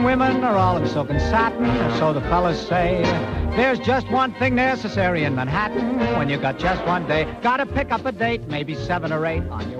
women are all in silk and satin, so the fellas say. There's just one thing necessary in Manhattan when you got just one day. Gotta pick up a date, maybe 7 or 8 on your